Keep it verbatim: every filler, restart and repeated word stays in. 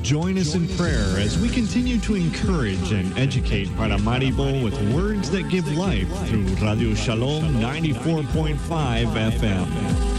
Join us in prayer as we continue to encourage and educate Paramaribo with words that give life through Radio Shalom ninety-four point five F M.